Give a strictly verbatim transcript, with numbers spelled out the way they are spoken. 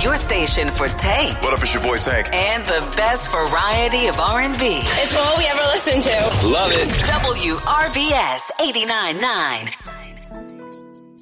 Your station for Tank. What up, it's your boy Tank. And the best variety of R and B. It's all we ever listen to. Love it. W R V S eighty-nine point nine.